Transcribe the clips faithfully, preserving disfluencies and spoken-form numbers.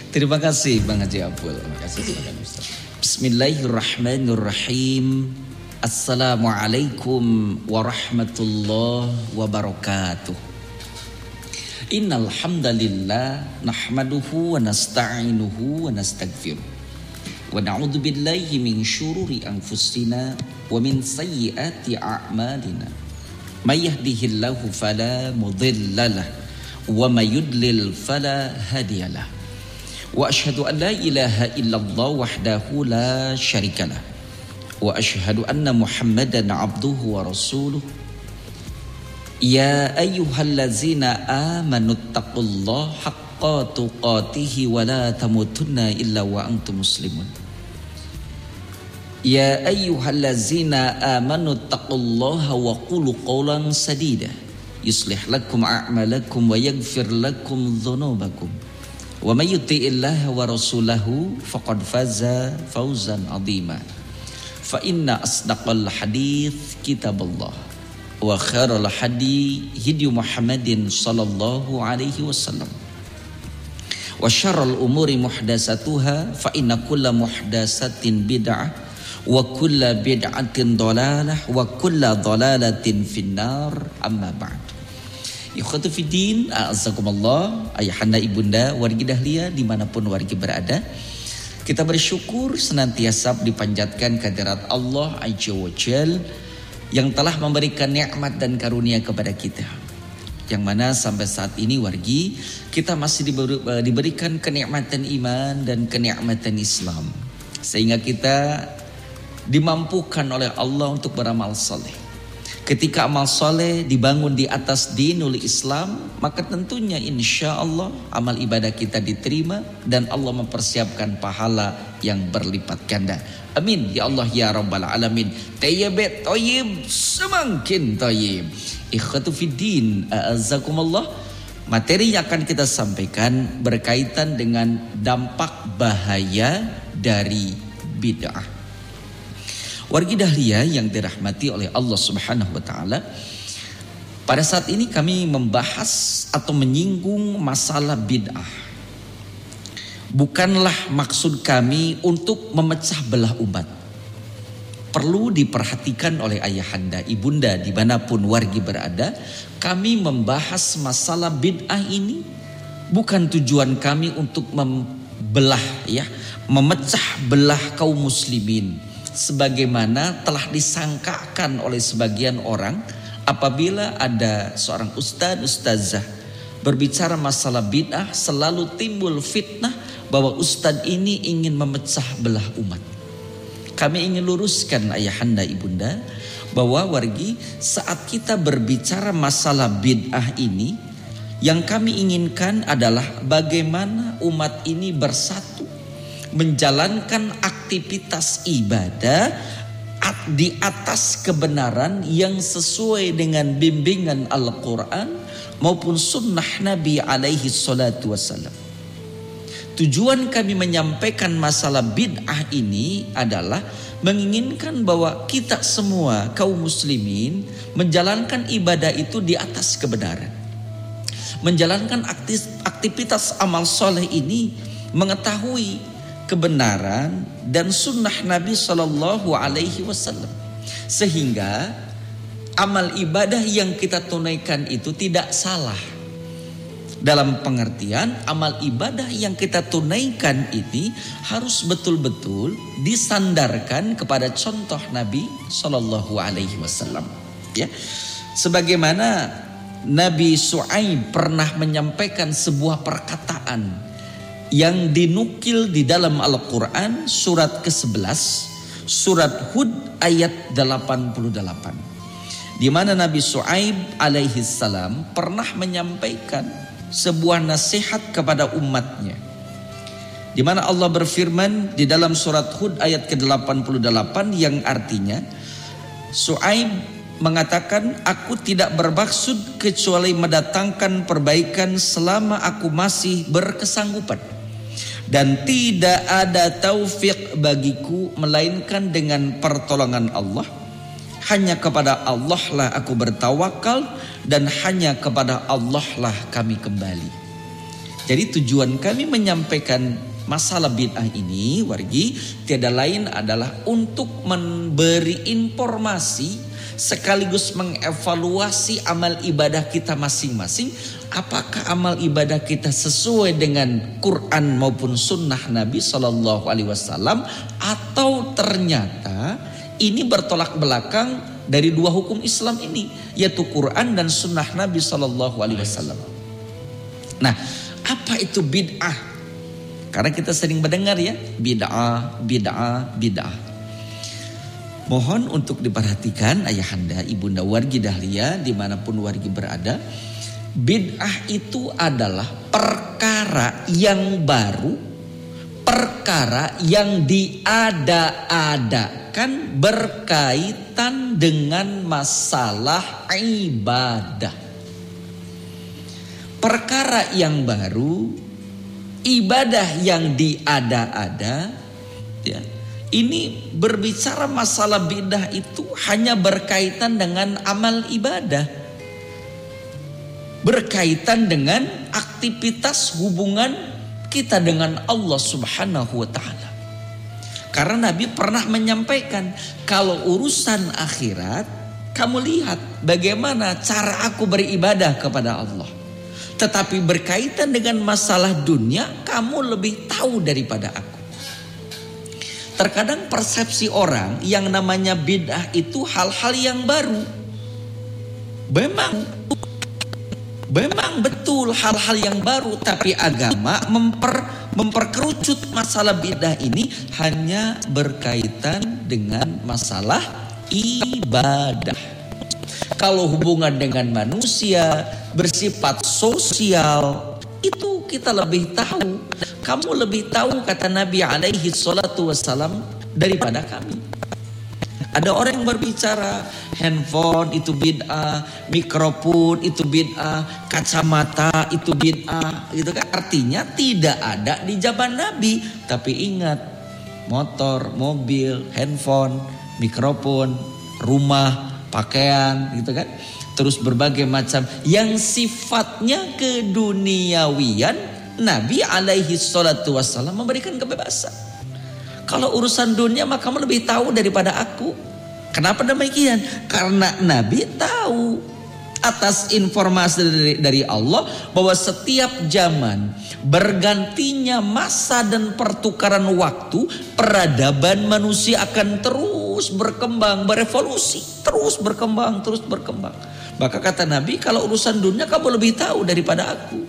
Terima kasih Bang Haji Abdul. Terima kasih kepada Ustaz. Bismillahirrahmanirrahim. Assalamualaikum warahmatullahi wabarakatuh. Innal hamdalillah nahmaduhu wa nasta'inuhu wa nastaghfiruh. Wa na'udzu billahi min syururi anfusina wa min sayyiati a'malina. May yahdihillahu fala mudhillalah wa may yudlil fala hadiyalah. Wa asyhadu an la ilaha illallah wahdahu la syarikalah. Wa asyhadu anna Muhammadan abduhu wa rasuluh. Ya ayyuhallazina amanu taqullaha haqqa tuqatih wa la tamutunna illa wa antum muslimun. Ya ayyuhallazina amanu taqullaha wa qulu qawlan sadida yuslih lakum a'malakum wa yaghfir lakum dhunubakum. Wa may yuti'illaha wa rasulahu faqad faza fawzan 'azima. Fa inna asdaqal hadits kitabullah wa khairal hadi hadi Muhammadin sallallahu alaihi wasallam. Wa syarrul umuri muhdatsatuha fa inna kulla muhdatsatin bid'ah wa kulla bid'atin dhalalah wa kulla dhalalatin finnar. Amma ba'd. Ikhwatu fiddin, a'azzakumullah, ayahanda ibunda wargi dahlia dimanapun wargi berada. Kita bersyukur senantiasa dipanjatkan kehadirat Allah Azza wa Jal yang telah memberikan nikmat dan karunia kepada kita. Yang mana sampai saat ini wargi kita masih diberi, diberikan kenikmatan iman dan kenikmatan Islam. Sehingga kita dimampukan oleh Allah untuk beramal saleh. Ketika amal soleh dibangun di atas dinul Islam, maka tentunya insya Allah amal ibadah kita diterima dan Allah mempersiapkan pahala yang berlipat ganda. Amin ya Allah ya Rabbal Alamin. Tayyib tayyib semakin tayyib. Ikhwatu fiddin, a'azzakumullah. Materi yang akan kita sampaikan berkaitan dengan dampak bahaya dari bid'ah. Wargi dahlia yang dirahmati oleh Allah Subhanahu wa taala, pada saat ini kami membahas atau menyinggung masalah bid'ah. Bukanlah maksud kami untuk memecah belah umat. Perlu diperhatikan oleh ayahanda, ibunda dimanapun wargi berada. Kami membahas masalah bid'ah ini bukan tujuan kami untuk membelah, ya, memecah belah kaum muslimin. Sebagaimana telah disangkakan oleh sebagian orang apabila ada seorang ustaz ustazah berbicara masalah bid'ah, selalu timbul fitnah bahwa ustaz ini ingin memecah belah umat. Kami ingin luruskan ayahanda ibunda bahwa wargi saat kita berbicara masalah bid'ah ini, yang kami inginkan adalah bagaimana umat ini bersatu menjalankan aktivitas ibadah di atas kebenaran yang sesuai dengan bimbingan Al-Quran maupun sunnah Nabi alaihi salatu wassalam. Tujuan kami menyampaikan masalah bid'ah ini adalah menginginkan bahwa kita semua kaum muslimin menjalankan ibadah itu di atas kebenaran. Menjalankan aktivitas amal soleh ini mengetahui kebenaran dan sunnah Nabi Sallallahu Alaihi Wasallam, sehingga amal ibadah yang kita tunaikan itu tidak salah. Dalam pengertian amal ibadah yang kita tunaikan ini harus betul-betul disandarkan kepada contoh Nabi Sallallahu Alaihi Wasallam. Ya, sebagaimana Nabi Shu'aib pernah menyampaikan sebuah perkataan yang dinukil di dalam Al-Quran surat kesebelas, surat Hud ayat delapan puluh delapan, di mana Nabi Shu'aib alaihi salam pernah menyampaikan sebuah nasihat kepada umatnya, di mana Allah berfirman di dalam surat Hud ayat ke delapan puluh delapan yang artinya Shu'aib mengatakan, aku tidak bermaksud kecuali mendatangkan perbaikan selama aku masih berkesanggupan. Dan tidak ada taufik bagiku melainkan dengan pertolongan Allah. Hanya kepada Allah lah aku bertawakal dan hanya kepada Allah lah kami kembali. Jadi tujuan kami menyampaikan masalah bid'ah ini, wargi, tiada lain adalah untuk memberi informasi sekaligus mengevaluasi amal ibadah kita masing-masing. Apakah amal ibadah kita sesuai dengan Quran maupun sunnah Nabi Shallallahu Alaihi Wasallam, atau ternyata ini bertolak belakang dari dua hukum Islam ini, yaitu Quran dan sunnah Nabi Shallallahu Alaihi Wasallam. Nah, apa itu bid'ah? Karena kita sering mendengar ya, bid'ah, bid'ah, bid'ah. Mohon untuk diperhatikan ayahanda, ibunda, wargi dahlia, dimanapun wargi berada. Bid'ah itu adalah perkara yang baru, perkara yang diada-adakan berkaitan dengan masalah ibadah. Perkara yang baru, ibadah yang diada-ada, ya. Ini berbicara masalah bid'ah itu hanya berkaitan dengan amal ibadah, berkaitan dengan aktivitas hubungan kita dengan Allah Subhanahu wa Ta'ala. Karena Nabi pernah menyampaikan, kalau urusan akhirat, kamu lihat bagaimana cara aku beribadah kepada Allah. Tetapi berkaitan dengan masalah dunia, kamu lebih tahu daripada aku. Terkadang persepsi orang yang namanya bid'ah itu hal-hal yang baru. Memang, memang betul hal-hal yang baru, tapi agama memper, memperkerucut masalah bid'ah ini hanya berkaitan dengan masalah ibadah. Kalau hubungan dengan manusia bersifat sosial, itu kita lebih tahu. Kamu lebih tahu, kata Nabi alaihi salatu wassalam, daripada kami. Ada orang yang berbicara handphone itu bid'ah, mikrofon itu bid'ah, kacamata itu bid'ah, gitu kan? Artinya tidak ada di zaman Nabi. Tapi ingat, motor, mobil, handphone, mikrofon, rumah, pakaian, gitu kan? Terus berbagai macam yang sifatnya keduniawian, Nabi alaihi salatu wassalam memberikan kebebasan. Kalau urusan dunia maka kamu lebih tahu daripada aku. Kenapa demikian? Karena Nabi tahu atas informasi dari, dari Allah bahwa setiap zaman bergantinya masa dan pertukaran waktu, peradaban manusia akan terus berkembang, berevolusi, terus berkembang, terus berkembang. Maka kata Nabi, kalau urusan dunia kamu lebih tahu daripada aku.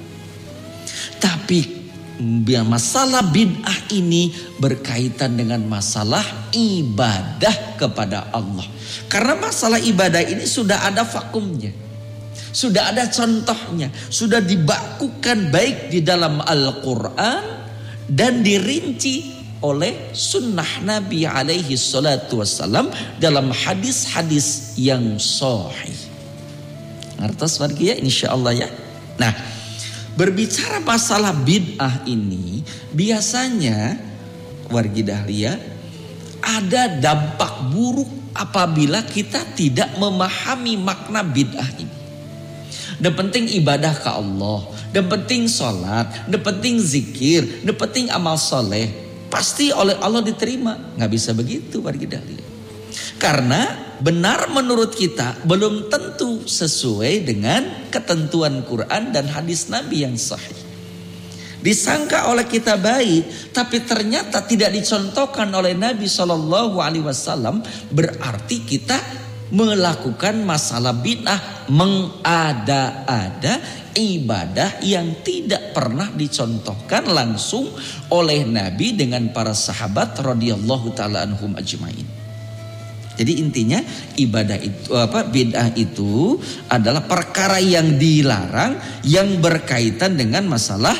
Tapi masalah bid'ah ini berkaitan dengan masalah ibadah kepada Allah. Karena masalah ibadah ini sudah ada vakumnya, sudah ada contohnya, sudah dibakukan baik di dalam Al-Quran dan dirinci oleh sunnah Nabi alaihi salatu wassalam dalam hadis-hadis yang sahih. Ngertos wargi ya, insya Allah ya. Nah, berbicara masalah bid'ah ini, biasanya wargi dahlia ada dampak buruk apabila kita tidak memahami makna bid'ah ini. Dan penting ibadah ke Allah, dan penting sholat, dan penting zikir, dan penting amal soleh, pasti oleh Allah diterima. Nggak bisa begitu wargi dahlia. Karena benar menurut kita belum tentu sesuai dengan ketentuan Quran dan hadis Nabi yang sahih. Disangka oleh kita baik, tapi ternyata tidak dicontohkan oleh Nabi shallallahu alaihi wasallam, berarti kita melakukan masalah bid'ah, mengada-ada ibadah yang tidak pernah dicontohkan langsung oleh Nabi dengan para sahabat radhiyallahu taala anhum ajmain. Jadi intinya ibadah itu apa bid'ah itu adalah perkara yang dilarang yang berkaitan dengan masalah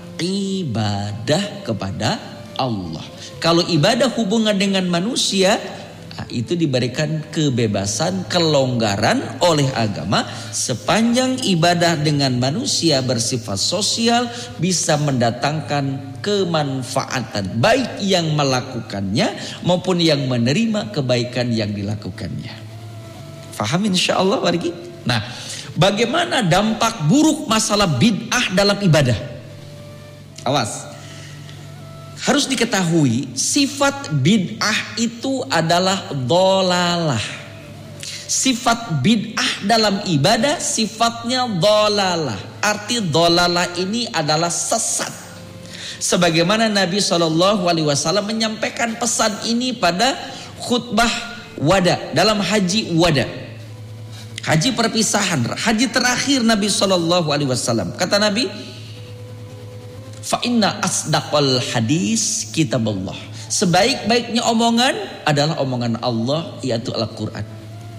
ibadah kepada Allah. Kalau ibadah hubungan dengan manusia, nah, itu diberikan kebebasan, kelonggaran oleh agama sepanjang ibadah dengan manusia bersifat sosial bisa mendatangkan kemanfaatan baik yang melakukannya maupun yang menerima kebaikan yang dilakukannya. Faham insyaallah wargi? Nah, bagaimana dampak buruk masalah bid'ah dalam ibadah? Awas. Harus diketahui sifat bid'ah itu adalah dolalah. Sifat bid'ah dalam ibadah sifatnya dolalah. Arti dolalah ini adalah sesat. Sebagaimana Nabi shallallahu alaihi wasallam menyampaikan pesan ini pada khutbah wada, dalam haji wada, haji perpisahan, haji terakhir Nabi shallallahu alaihi wasallam. Kata Nabi, fa inna asdaqal hadis kitabullah. Sebaik-baiknya omongan adalah omongan Allah, yaitu Al-Quran.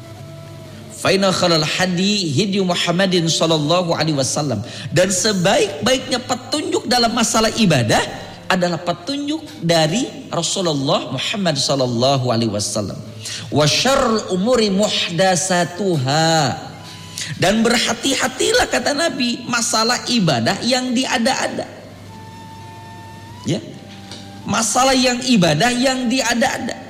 Fa inna khalal hadi hidyu Muhammadin sallallahu alaihi wasallam. Dan sebaik-baiknya petunjuk dalam masalah ibadah adalah petunjuk dari Rasulullah Muhammad sallallahu alaihi wasallam. Wa syarrul umuri muhdatsatuha. Dan berhati-hatilah kata Nabi masalah ibadah yang diada-ada. Ya. Masalah yang ibadah yang diada-ada.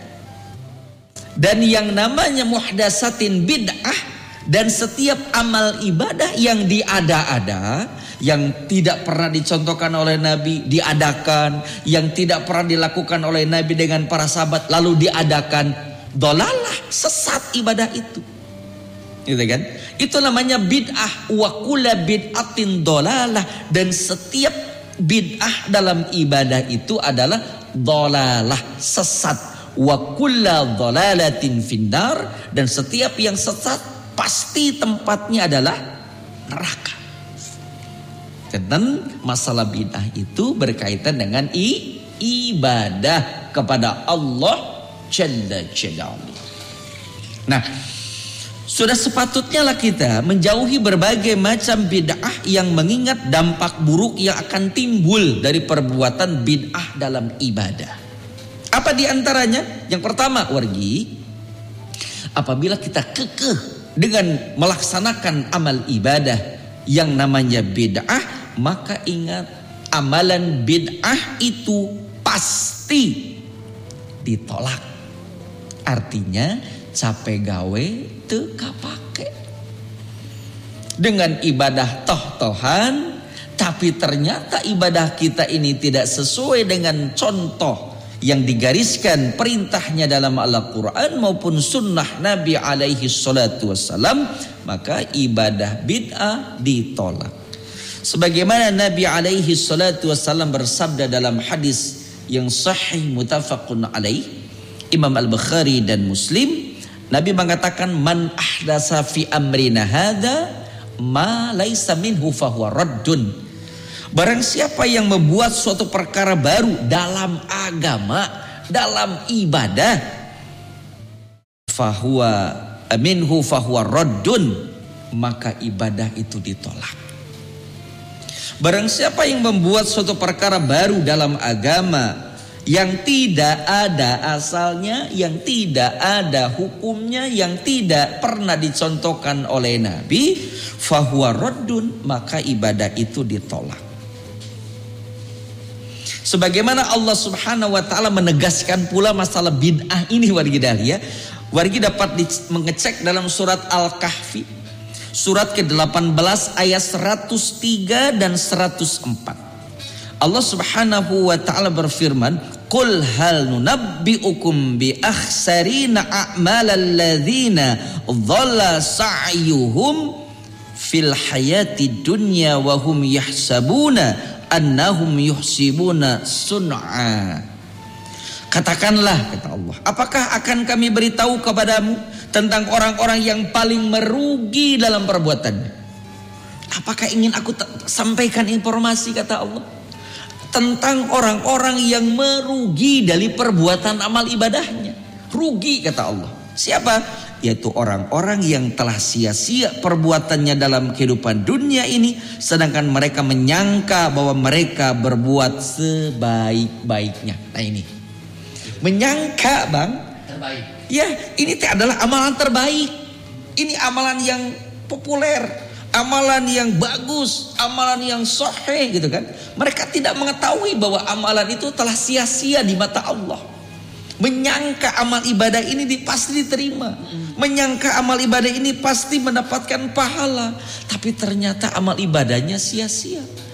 Dan yang namanya muhdatsatin bid'ah, dan setiap amal ibadah yang diada-ada, yang tidak pernah dicontohkan oleh Nabi diadakan, yang tidak pernah dilakukan oleh Nabi dengan para sahabat lalu diadakan, dolalah, sesat ibadah itu. Gitu kan? Itu namanya bid'ah. Wa kullu bid'atin dolalah. Dan setiap bid'ah dalam ibadah itu adalah dolalah, sesat. Wa kullu dhalalatin finnar. Dan setiap yang sesat pasti tempatnya adalah neraka. Dan masalah bid'ah itu berkaitan dengan i, ibadah kepada Allah Jalla Jalaluhu. Nah, sudah sepatutnya lah kita menjauhi berbagai macam bid'ah yang mengingat dampak buruk yang akan timbul dari perbuatan bid'ah dalam ibadah. Apa diantaranya? Yang pertama, wargi, apabila kita kekeh dengan melaksanakan amal ibadah yang namanya bid'ah, maka ingat amalan bid'ah itu pasti ditolak. Artinya capek gawe teu kapake. Dengan ibadah toh-tohan, tapi ternyata ibadah kita ini tidak sesuai dengan contoh yang digariskan perintahnya dalam Al-Quran maupun sunnah Nabi alaihi salatu wassalam, maka ibadah bid'ah ditolak. Sebagaimana Nabi alaihi salatu wassalam bersabda dalam hadis yang sahih muttafaqun alaih, Imam Al-Bukhari dan Muslim, Nabi mengatakan, man ahdasa fi amrina hadza ma laisa minhu fahuwa raddun. Barang siapa yang membuat suatu perkara baru dalam agama, dalam ibadah, fahuwa minhu fahuwa raddun, maka ibadah itu ditolak. Barang siapa yang membuat suatu perkara baru dalam agama yang tidak ada asalnya, yang tidak ada hukumnya, yang tidak pernah dicontohkan oleh Nabi, fahuwa raddun, maka ibadah itu ditolak. Sebagaimana Allah Subhanahu wa taala menegaskan pula masalah bid'ah ini, wargi dahlia. Wargi dapat mengecek dalam surat Al-Kahfi, surat ke delapan belas ayat seratus tiga dan seratus empat. Allah Subhanahu wa taala berfirman, "Qul hal nunabbi'ukum bi akhsarina a'malal ladzina dhalla sa'yuhum fil hayati dunya wa hum yahsabuna annahum yuhsibuna sun'a." Katakanlah, kata Allah, apakah akan kami beritahu kepadamu tentang orang-orang yang paling merugi dalam perbuatannya? Apakah ingin aku t- sampaikan informasi, kata Allah, tentang orang-orang yang merugi dari perbuatan amal ibadahnya? Rugi, kata Allah. Siapa? Yaitu orang-orang yang telah sia-sia perbuatannya dalam kehidupan dunia ini, sedangkan mereka menyangka bahwa mereka berbuat sebaik-baiknya. Nah ini, menyangka, bang, terbaik. Ya, ini adalah amalan terbaik. Ini amalan yang populer, amalan yang bagus, amalan yang sahih, gitu kan? Mereka tidak mengetahui bahwa amalan itu telah sia-sia di mata Allah. Menyangka amal ibadah ini pasti diterima, menyangka amal ibadah ini pasti mendapatkan pahala, tapi ternyata amal ibadahnya sia-sia.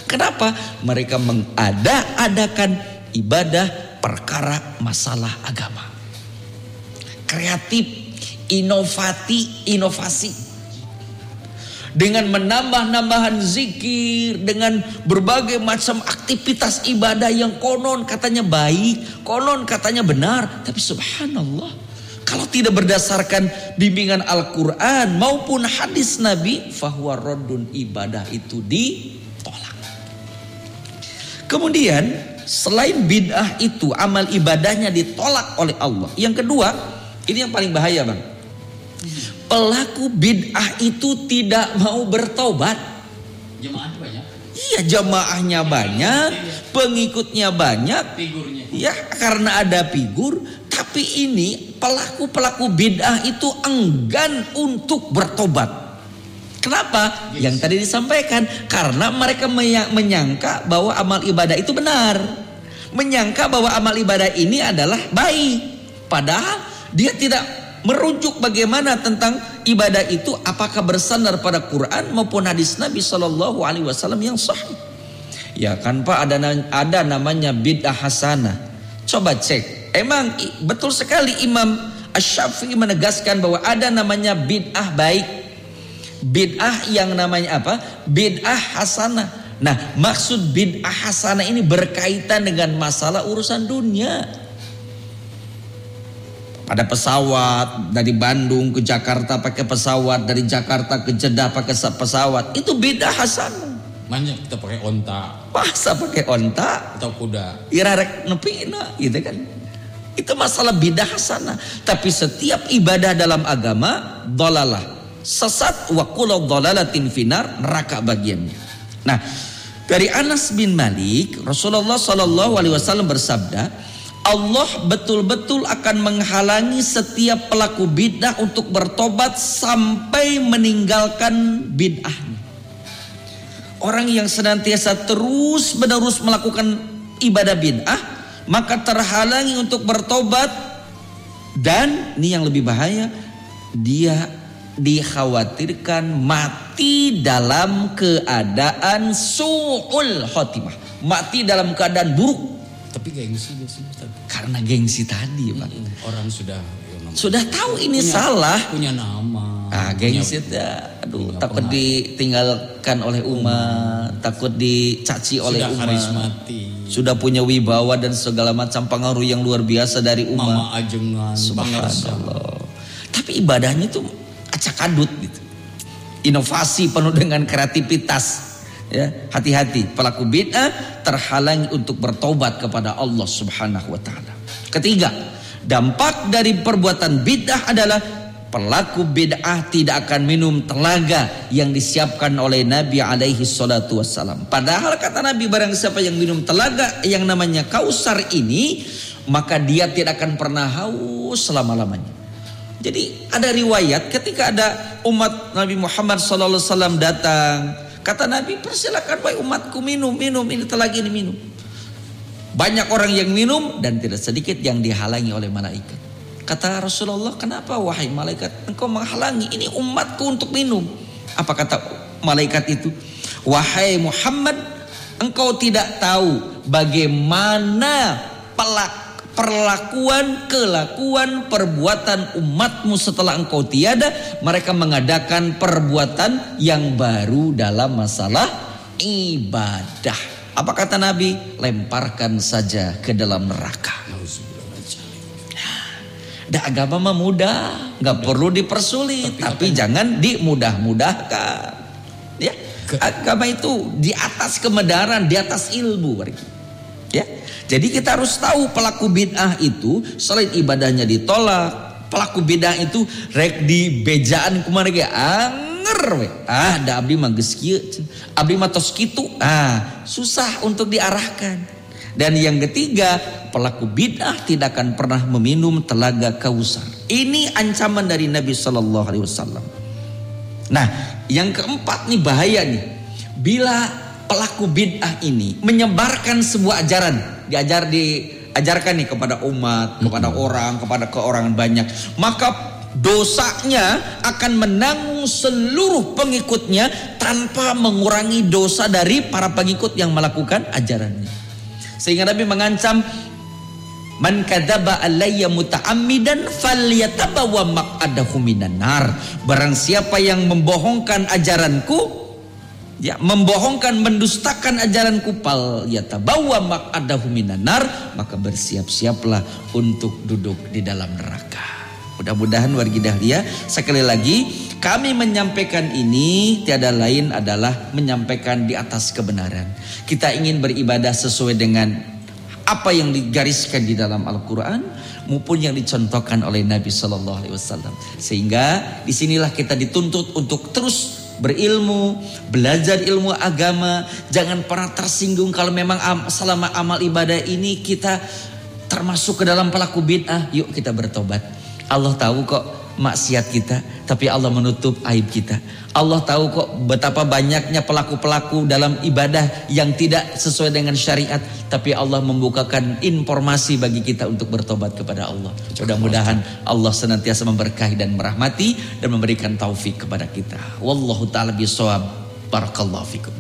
Kenapa? Mereka mengada-adakan ibadah perkara masalah agama. Kreatif, inovasi, inovasi. Dengan menambah-nambahan zikir, dengan berbagai macam aktivitas ibadah yang konon katanya baik, konon katanya benar, tapi subhanallah, kalau tidak berdasarkan bimbingan Al-Quran maupun hadis Nabi, fahuwa raddun, ibadah itu ditolak. Kemudian selain bid'ah itu, amal ibadahnya ditolak oleh Allah. Yang kedua, ini yang paling bahaya bang, pelaku bid'ah itu tidak mau bertobat. Jemaahnya banyak. Iya, jemaahnya banyak, pengikutnya banyak. Figurnya. Ya, karena ada figur. Tapi ini pelaku-pelaku bid'ah itu enggan untuk bertobat. Kenapa? Yes. Yang tadi disampaikan, karena mereka menyangka bahwa amal ibadah itu benar, menyangka bahwa amal ibadah ini adalah baik. Padahal dia tidak merujuk bagaimana tentang ibadah itu, apakah bersandar pada Quran maupun hadis Nabi Shallallahu Alaihi Wasallam yang sahih. Ya kan Pak, ada ada namanya bid'ah hasanah. Coba cek, emang betul sekali Imam Asy-Syafi'i menegaskan bahwa ada namanya bid'ah baik, bid'ah yang namanya apa? Bid'ah hasanah. Nah, maksud bid'ah hasanah ini berkaitan dengan masalah urusan dunia. Ada pesawat dari Bandung ke Jakarta pakai pesawat, dari Jakarta ke Jeddah pakai pesawat, itu bid'ah hasanah. Banyak kita pakai onta. Masa pakai onta atau kuda? Irarek nepina gitu kan. Itu masalah bid'ah hasanah. Tapi setiap ibadah dalam agama dhalalah, sesat, wa kullu dhalalatin finar, neraka bagiannya. Nah, dari Anas bin Malik, Rasulullah sallallahu alaihi wasallam bersabda, Allah betul-betul akan menghalangi setiap pelaku bid'ah untuk bertobat sampai meninggalkan bid'ahnya. Orang yang senantiasa terus menerus melakukan ibadah bid'ah, maka terhalangi untuk bertobat. Dan ini yang lebih bahaya, dia dikhawatirkan mati dalam keadaan su'ul khotimah, mati dalam keadaan buruk. Tapi gengsi dia sih Ustaz. Karena gengsi tadi Pak. Orang sudah sudah tahu ini punya, salah, punya nama. Ah, gengsi ya, aduh, takut pengaruh. Ditinggalkan oleh umat, umat. Takut dicaci oleh sudah umat. Karismatik. Sudah punya wibawa dan segala macam pengaruh yang luar biasa dari umat. Mama ajengan, subhanallah. Tapi ibadahnya itu acak adut gitu. Inovasi penuh dengan kreativitas. Ya, hati-hati, pelaku bid'ah terhalangi untuk bertobat kepada Allah Subhanahu wa taala. Ketiga, dampak dari perbuatan bid'ah adalah pelaku bid'ah tidak akan minum telaga yang disiapkan oleh Nabi alaihi salatu wassalam. Padahal kata Nabi, barang siapa yang minum telaga yang namanya Kausar ini, maka dia tidak akan pernah haus selama-lamanya. Jadi ada riwayat ketika ada umat Nabi Muhammad sallallahu alaihi wasallam datang, kata Nabi, persilakan wahai umatku minum, minum, ini telaga ini minum. Banyak orang yang minum dan tidak sedikit yang dihalangi oleh malaikat. Kata Rasulullah, kenapa wahai malaikat engkau menghalangi ini umatku untuk minum? Apa kata malaikat itu? Wahai Muhammad, engkau tidak tahu bagaimana pelak perlakuan, kelakuan, perbuatan umatmu setelah engkau tiada. Mereka mengadakan perbuatan yang baru dalam masalah ibadah. Apa kata Nabi? Lemparkan saja ke dalam neraka. Dah, agama mah mudah, nggak perlu dipersulit, tapi, tapi jangan dimudah-mudahkan. Ya, agama itu di atas kebenaran, di atas ilmu, ya. Jadi kita harus tahu pelaku bid'ah itu selain ibadahnya ditolak, pelaku bid'ah itu rek di bejaan kumaha ge anger we. Ah, da abdi mah geus kieu, abdi mah tos kitu. Ah, susah untuk diarahkan. Dan yang ketiga, pelaku bid'ah tidak akan pernah meminum telaga Kausar. Ini ancaman dari Nabi sallallahu alaihi wasallam. Nah, yang keempat nih bahaya nih. Bila pelaku bid'ah ini menyebarkan sebuah ajaran, diajar diajarkan nih kepada umat, kepada orang, kepada keorangan banyak, maka dosanya akan menanggung seluruh pengikutnya tanpa mengurangi dosa dari para pengikut yang melakukan ajarannya. Sehingga Nabi mengancam, man kadzaba alayya muta'ammidan falyatabawa maq'adahu minan nar. Barang siapa yang membohongkan ajaranku, ya, membohongkan, mendustakan ajaranku, fal yatabawa maq'adahu minan nar, maka bersiap-siaplah untuk duduk di dalam neraka. Mudah-mudahan wargi Dahlia, sekali lagi kami menyampaikan ini tiada lain adalah menyampaikan di atas kebenaran. Kita ingin beribadah sesuai dengan apa yang digariskan di dalam Al-Quran maupun yang dicontohkan oleh Nabi Shallallahu Alaihi Wasallam. Sehingga disinilah kita dituntut untuk terus berilmu, belajar ilmu agama. Jangan pernah tersinggung kalau memang selama amal ibadah ini kita termasuk ke dalam pelaku bid'ah. Yuk kita bertobat. Allah tahu kok maksiat kita, tapi Allah menutup aib kita. Allah tahu kok betapa banyaknya pelaku-pelaku dalam ibadah yang tidak sesuai dengan syariat, tapi Allah membukakan informasi bagi kita untuk bertobat kepada Allah. Mudah-mudahan Allah senantiasa memberkahi dan merahmati dan memberikan taufik kepada kita. Wallahu ta'ala bishawab. Barakallahu fikum.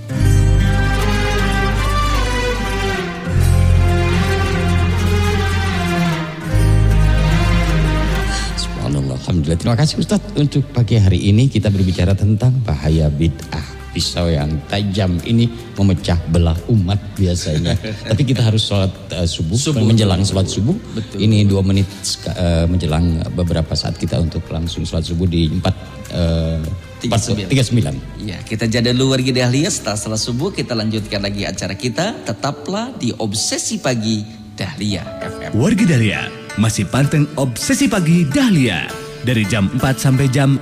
Alhamdulillah, terima kasih Ustaz. Untuk pagi hari ini kita berbicara tentang bahaya bid'ah. Pisau yang tajam ini memecah belah umat biasanya. Tapi kita harus sholat uh, subuh, subuh, menjelang sholat subuh. Betul. Ini dua menit uh, menjelang beberapa saat kita untuk langsung sholat subuh di empat tiga puluh sembilan. Ya, kita jeda dulu wargi Dahlia. Setelah sholat subuh kita lanjutkan lagi acara kita. Tetaplah di Obsesi Pagi Dahlia F M. Wargi Dahlia masih panteng Obsesi Pagi Dahlia dari jam empat sampai jam